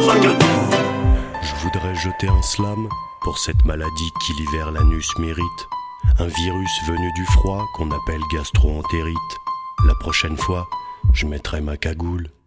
Je voudrais jeter un slam pour cette maladie qui l'hiver l'anus mérite. Un virus venu du froid qu'on appelle gastro-entérite. La prochaine fois, je mettrai ma cagoule.